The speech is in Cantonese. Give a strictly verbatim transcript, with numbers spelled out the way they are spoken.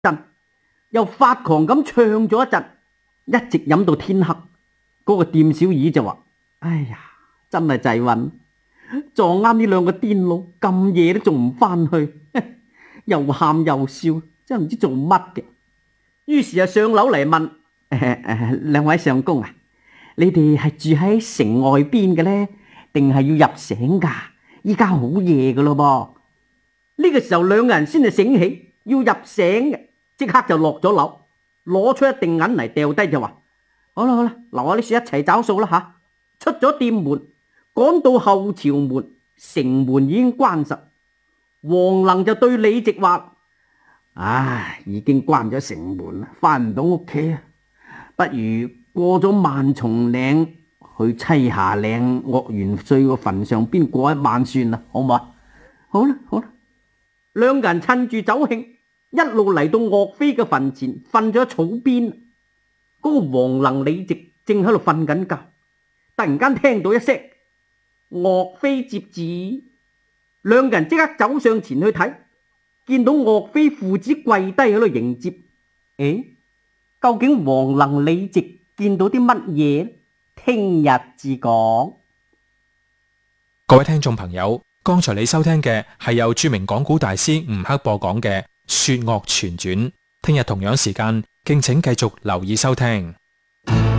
陣，又發狂咁唱咗一陣，一直飲到天黑。嗰、那個店小二就話：哎呀，真係滯運，撞啱呢兩個癲佬咁夜都仲唔翻去，又喊又笑，真係唔知做乜嘅。於是就上樓嚟問：誒誒，兩位相公啊，你哋係住喺城外邊嘅咧，定係要入城噶？依家好夜噶咯噃。呢個時候兩個人先至醒起要入城嘅，即刻就落咗樓，攞出一錠銀嚟掉低就話：好啦好啦，留下啲書一齊找數啦吓。出咗店門，趕到後朝門，城門已經關實。黃能就對李直話：唉，已經關咗城門啦，翻唔到屋企啊，不如過咗萬重嶺去棲霞嶺岳元帥個墳上邊過一晚算啦，好唔好啊？好啦好啦，兩個人趁住酒興，一路嚟到岳飛嘅墳前，瞓咗喺草邊。嗰、那個黃能李直正喺度瞓緊覺，突然間聽到一聲岳飛接旨，兩個人即刻走上前去睇，見到岳飛父子跪低喺度迎接。誒，究竟黃能李直見到啲乜嘢？聽日至講。 各位聽眾朋友，剛才你收聽嘅係由著名講古大師吳克播講嘅《說岳全傳》，聽日同樣時間敬請繼續留意收聽。